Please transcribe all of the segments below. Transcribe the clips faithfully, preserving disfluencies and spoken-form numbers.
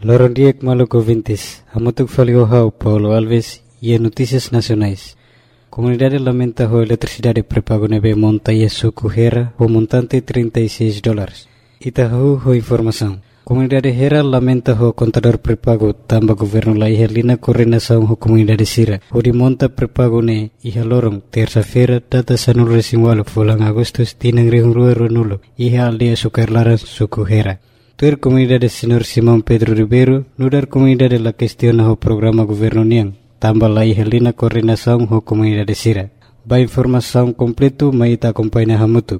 Lorondiek Maluco Vintes, Amotuk Faliohau, Paulo Alves e Notícias Nacionais. Comunidade lamenta a eletricidade pré-pago nebe monta e suco Hera, o montante trinta e seis dólares. Itahu ho informação. Comunidade Hera lamenta o contador pré-pago tamba governo la ihalina coordenação ho comunidade Sira. O de monta pré-pago ne iha lorong terça-feira data sanul resimwalo fulang Agustus tinang rihung rua runulo iha aldia sukar laran suku Hera. Tuer comunidade Senhor Simão Pedro Ribeiro nudar comunidade la questiona ho programa governo niang tamba la ihalina coordenação ho comunidade Sira. Ba informação completo mai ta acompanha hamutu.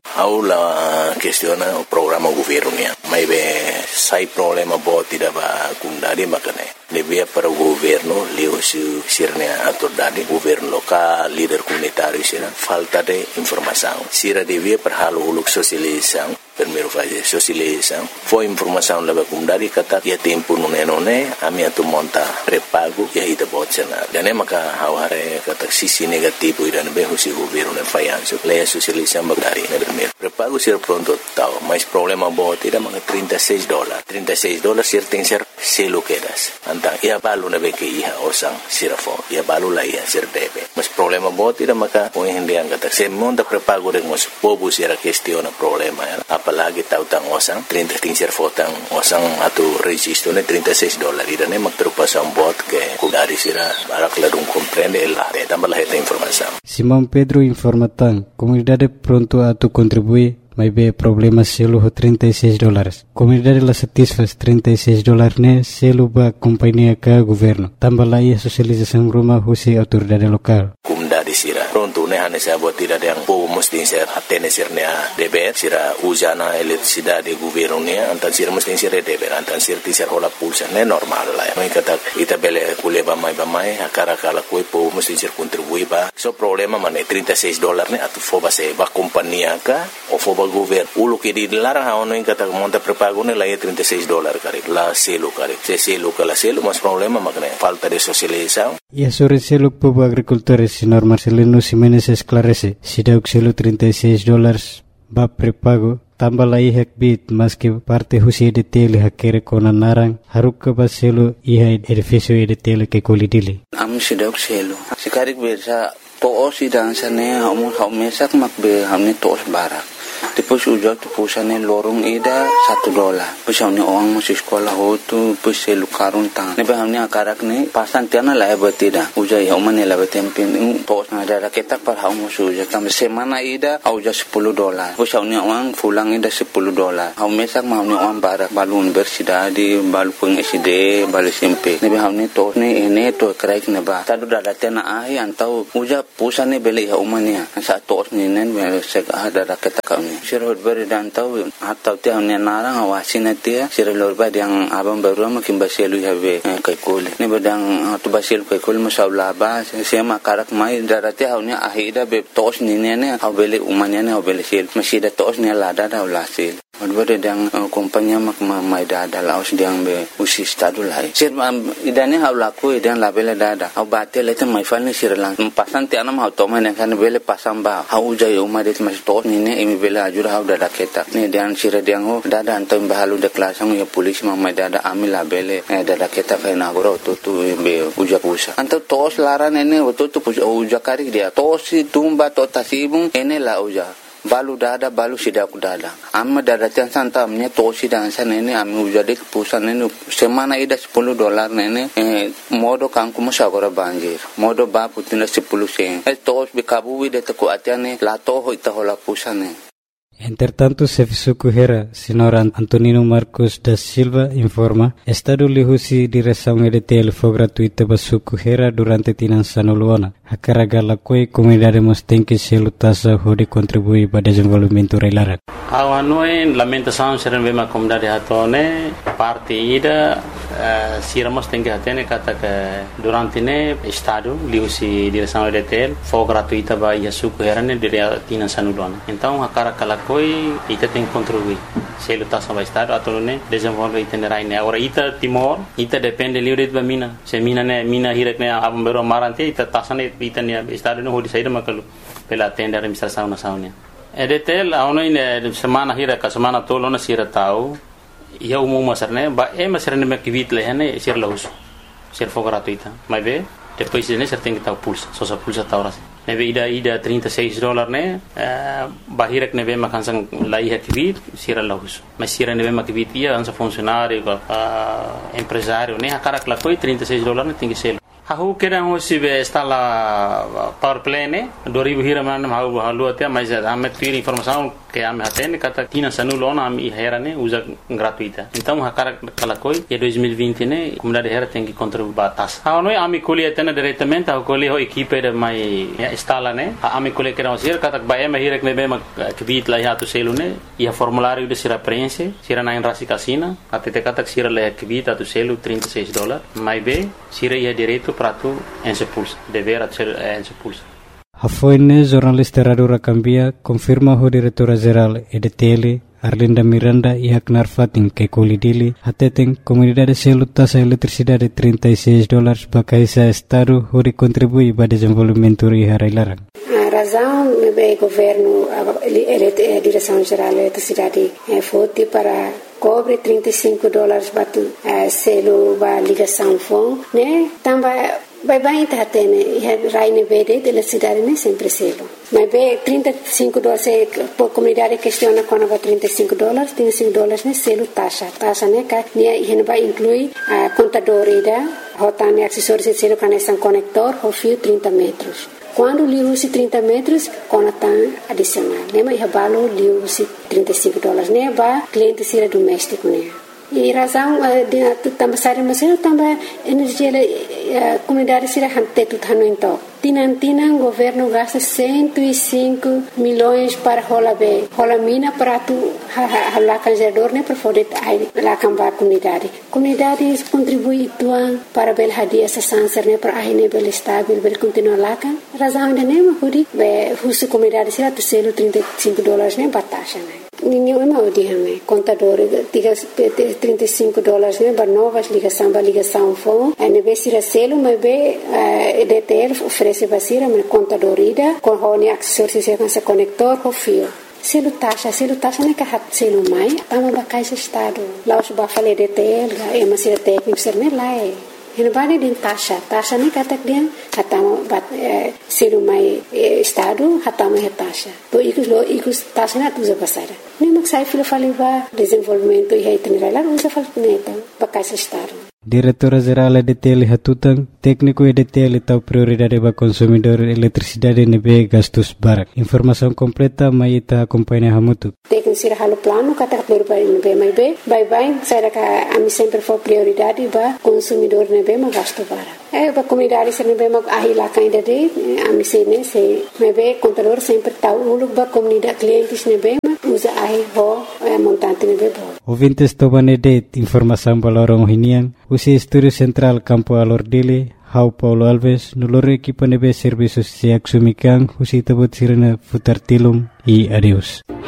Aula questiona o programa governo niang. Mai be sai problema bo tidak ba kundari makane. Lebih para o governo leu su sirnya autoridade governo local líder comunitário sira falta de informação. Sira devia para halo uluk sosialização. Primeiro fazer socialização. Foi informação leva kundari kata ya tempo nune nune ami atu monta pré-pago ya ida botcana. Dan maka haware kata sisi negativo ida be husi governo ne fayanso. Leia socialização bagari ne primeiro. Pré-pago sira pronto tau, mas problema bo tidak maka trinta e seis dólares. trinta e seis dólares sir tem ser selo quedas. Antang ia balu na be ke iha osang sira fo. Ia balu la ia sir debe. Mas problema bo tidak maka o hindi ang kata se monta pré-pago de mos pobu sira questiona problema ya. Apalagi tahu tang osang trinta tingser fotang osang atau registro ne trinta e seis dólares dan emak terpasang bot ke kudari sira barak ladung comprende lah de tambah lah esta informação. Simão Pedro informa tang comunidade pronto a tu contribuir mas be problema selo ho trinta e seis dólares. Comunidade la satisfaz trinta e seis dólares ne selo ba companhia ka governo. Tambah lah ia socialização rumah husi autoridade lokal. Comunidade sira pronto ne hane sa buat tidak yang po mesti ser hatene sirnya deber sira usana eletricidade governo ne antan sira mesti sira deber antan sira tisir hola pulsa ne normal lah. Noi kata ita bele kuleba mai ba mai akara kala koi po mesti sir contribui ba. So problema mane trinta e seis dólares ne atu foba se ba companhia ka o foba governo ulu que dilarang ha ono kata monta pré-pago ne la trinta e seis dólares kare la selo kare se selo kala selo mas problema makne falta de socialização. E a sobre selo povo agricultores senhor Marcelino Ximenes esclarece si dauk selo trinta e seis dólares ba pré-pago tambah la ihak bit mas que parte husi de tele hakere kona narang haruk ba selo iha edificio de tele ke kolidili am si dauk selo sikarik bersa to osi dan sane hamu haumesak makbe hamne tos barak. Depois ujak tu pusane lorong ida satu dolar. Pusane orang masih sekolah ho tu puselu karun tang. Nebe hamne akarak ne pasan tiana la betida. Ujak ya umane la betempin pos ada raketak par hau musu ujak tam semana ida au ja sepuluh dolar. Pusane orang pulang ida sepuluh dolar. Hau mesak hamne orang barak balu universidade balu peng S D balu S M P. Nebe hamne to ne ene to kraik ne ba. Tadu dada tena ai antau ujak pusane bele ya umane. Sa tos ne nen sek ada raketak kau Sirot beri dan tahu atau tiang ni narang awasin dia sirot beri yang abang baru makin basilu have kai kul ni bedang tu basilu kai kul masalah ba saya makarak mai darati haunya ahida be tos ni ne au bele umanya ne au bele sil masih da tos ni lada da ulasil Odbere dang kompanya mak mai dada laos diang be usi stadu lai. Sir idane hau laku idan labele dada. Hau bate lete mai fal ni sir lang. Pasan ti anam hau toma ne kan bele pasam ba. Hau jai umma det mas to ni ne imi bele ajur hau dada keta. Ne diang sir diang ho dada antam bahalu de klasang ya polis mak mai dada ami labele dada keta fa na goro to tu be uja pusa. Anto tos laran ene to tu uja kari dia. Tosi tumba to tasibung ene la uja. Balu dada balu sidak dada amma dada tiang santa amnya tosi dan sana ini ami ujade pusan ini semana ida sepuluh dolar nene eh, modo kangku musagora banjir modo ba putina sepuluh sen eh tos bikabu de teku atiane lato ho ita hola pusane. Entretanto, Sefisuku Hera, senhor Antonino Marcos da Silva, informa, Estado lihusi direção E D T L foi gratuita para Suku Hera durante tinan sanuluana. A carga la coi comunidade mos tem que se lutasa hode contribuir para desenvolvimento reilara. Awan noi lamentação seren vema comunidade hatone parte ida uh, siramos tem que hatene kata que durante ne Estado lihusi direção E D T L foi gratuita para Suku Hera ne dire tinan sanuluana. Então a carga la coi ita tem que contribuir. Se lutasa para Estado atau ne desenvolve itinerai ne. Agora ita Timor ita depende livre de mina. Se mina ne mina hirak ne abam bero marante ita tasane ita ne Estado no hodi saída makalu pela tenda administração nacional. E D T L a ono ine semana hira ka semana tolo na sira tau ia umum masarne ba e masarne me kivit lehane sir lahus sir for gratuita mas be depois ne ser tem que estar pulsa só só pulsa tá horas neve ida ida trinta e seis dólares né bahirek neve makansang lai hakivit sir lahus mas sir neve makivit ia ansa funcionário ba empresário né a cara que lá foi trinta e seis dólares né tem que ser Aku kira hoje be está lá power play né dua ribu hira mana mau halu até mas ame tira informação que ame atende kata tina sanulon ame hera né usa gratuita então a cara kala koi e dois mil e vinte né comunidade hera tem que contribuir batas a noi ame colhe atende diretamente a colhe ho equipe de mai instala né a ame colhe kira hoje kata ba ame hira que be ma kvit lá ya tu selu né e a formulário de sira prense sira na rasi casina até te kata sira lá kvit tu selu trinta e seis dólares mais be sira ia direito para tu en se pulsa dever ser en se pulsa Hafoine jornalista Radio Rakambia confirma o diretora geral E D T L Arlinda Miranda e Aknar Fatin que colidili hateten comunidade selu taxa eletricidade trinta e seis dólares bakaisa estado hori contribui para desenvolvimento e harailarang. A razão é governo a direção geral da eletricidade foi para cobre trinta e cinco dólares batu selo ba ligação fon né também vai bem tá tendo e raine verde de eletricidade né sempre selo mas bem trinta e cinco dólares por comunidade questiona quando vai trinta e cinco dólares trinta e cinco dólares né selo taxa taxa né que né vai inclui a contador ida rotane acessórios de selo conexão conector o fio trinta metros. Quando li usi trinta metros, conatan adicional. Né, mas balo li usi trinta e cinco dólares. Né, ba cliente sira doméstico né. E razão de também sair mas eu também energia a comunidade sira hante tudo hano então. Tinan tinan governo gasta cento e cinco milhões para rola be. Rola mina para tu lá canjador né para poder lá cambar comunidade. Comunidade contribui tuan para bel hadia essa sanser né para aí né bel estável bel continuar lá kan. Razão de né mas hudi be husu comunidade sira tu selo trinta e cinco dólares né batasha né. Ninguém é mau dia né. Contador trinta e cinco dólares né para novas ligação para ligação fone. A neve sira selo mas be E D T L oferece basira mas contador ida com hone acessórios com esse conector com fio. Selo taxa, selo taxa né que hat selo mai, tama bakai se estado. Lá os ba fale D T L, é mas sira técnico ser né lá é. Ele vai din taxa, taxa né kata dia hatama bat selo mai estado hatama é taxa. To ikus lo ikus taxa na tuza basara. Nem mak sai filo fale va desenvolvimento e itinerário lá usa fale neta bakai se estado. Diretora Geral E D T L Hatutang, técnico E D T L tahu prioridade para consumidor eletricidade nebe gastos barak. Informação completa mai ita acompanha hamutu. Técnico sira halo plano kata prioridade nebe mai be, bye bye, saya ka ami sempre for prioridade para consumidor nebe ma gasto barak. Eh para comunidade sira nebe ma ahila kainda de ami se ne se nebe contador sempre tahu ulu para comunidade clientes nebe ma usa ahi ho montante nebe bo. Ouvintes tobane de informação balorong hinian. Usi Estúdio Central Campo Alordile, Hau Paulo Alves, nulor equipa nebe serviços se axumikan, usi tabot sirena futar tilum e adeus.